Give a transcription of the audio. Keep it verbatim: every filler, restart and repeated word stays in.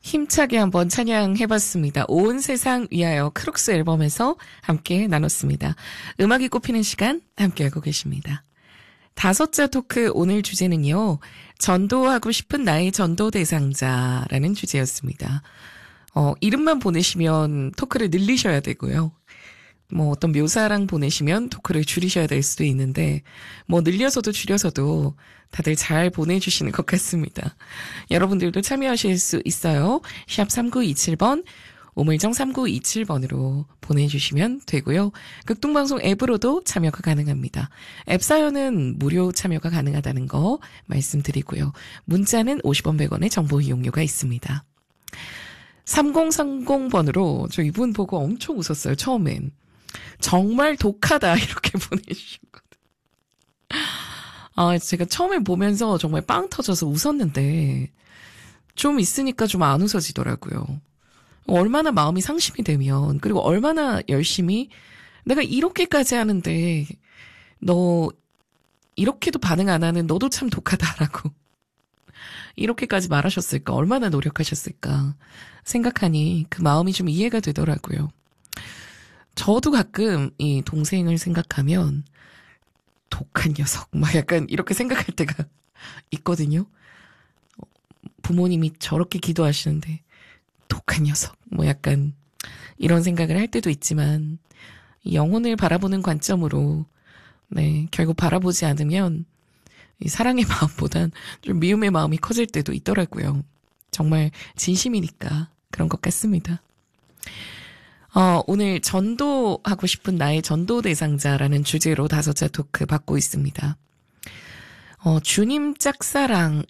힘차게 한번 찬양해봤습니다. 온 세상 위하여 크록스 앨범에서 함께 나눴습니다. 음악이 꼽히는 시간 함께하고 계십니다. 다섯자 토크 오늘 주제는요. 전도하고 싶은 나의 전도 대상자라는 주제였습니다. 어, 이름만 보내시면 토크를 늘리셔야 되고요. 뭐 어떤 묘사랑 보내시면 토크를 줄이셔야 될 수도 있는데 뭐 늘려서도 줄여서도 다들 잘 보내주시는 것 같습니다. 여러분들도 참여하실 수 있어요. 샵 삼구이칠 번, 오물정 삼구이칠 번으로 보내주시면 되고요. 극동방송 앱으로도 참여가 가능합니다. 앱 사연은 무료 참여가 가능하다는 거 말씀드리고요. 문자는 오십 원 백 원의 정보 이용료가 있습니다. 삼공삼공 번으로 저 이분 보고 엄청 웃었어요. 처음엔. 정말 독하다 이렇게 보내주셨거든요. 아, 제가 처음에 보면서 정말 빵 터져서 웃었는데 좀 있으니까 좀 안 웃어지더라고요. 얼마나 마음이 상심이 되면, 그리고 얼마나 열심히 내가 이렇게까지 하는데 너 이렇게도 반응 안 하는 너도 참 독하다라고 이렇게까지 말하셨을까, 얼마나 노력하셨을까 생각하니 그 마음이 좀 이해가 되더라고요. 저도 가끔 이 동생을 생각하면 독한 녀석 막 약간 이렇게 생각할 때가 있거든요. 부모님이 저렇게 기도하시는데 독한 녀석 뭐 약간 이런 생각을 할 때도 있지만 영혼을 바라보는 관점으로 네 결국 바라보지 않으면 이 사랑의 마음보단 좀 미움의 마음이 커질 때도 있더라고요. 정말 진심이니까 그런 것 같습니다. 어, 오늘 전도하고 싶은 나의 전도 대상자라는 주제로 다섯자 토크 받고 있습니다. 어, 주님 짝사랑